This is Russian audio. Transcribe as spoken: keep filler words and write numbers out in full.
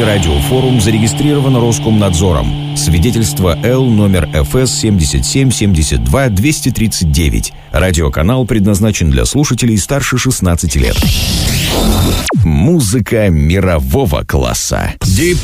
радиофорум зарегистрирован Роскомнадзором. Свидетельство Л номер эф эс семьдесят семь семьдесят два двести тридцать девять. Радиоканал предназначен для слушателей старше шестнадцати лет. Музыка мирового класса. Deep